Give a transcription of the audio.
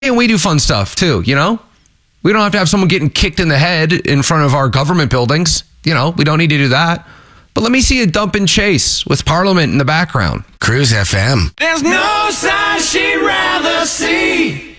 And we do fun stuff too, you know? We don't have to have someone getting kicked in the head in front of our government buildings. You know, we don't need to do that. But let me see a dump and chase with Parliament in the background. Cruise FM. There's no sign she'd rather see.